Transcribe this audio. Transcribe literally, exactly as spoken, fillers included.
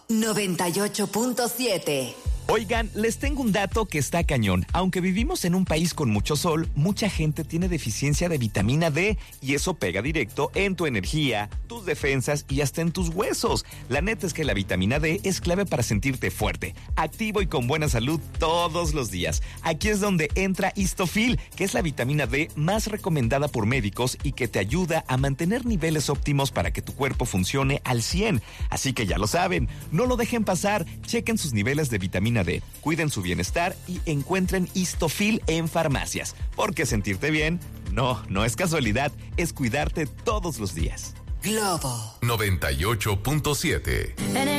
noventa y ocho punto siete. Oigan, les tengo un dato que está cañón. Aunque vivimos en un país con mucho sol, mucha gente tiene deficiencia de vitamina D y eso pega directo en tu energía, tus defensas y hasta en tus huesos. La neta es que la vitamina D es clave para sentirte fuerte, activo y con buena salud todos los días. Aquí es donde entra Histofil, que es la vitamina D más recomendada por médicos y que te ayuda a mantener niveles óptimos para que tu cuerpo funcione al cien. Así que ya lo saben, no lo dejen pasar, chequen sus niveles de vitamina D, cuiden su bienestar y encuentren Histofil en farmacias, porque sentirte bien, no, no es casualidad, es cuidarte todos los días. Globo noventa y ocho punto siete.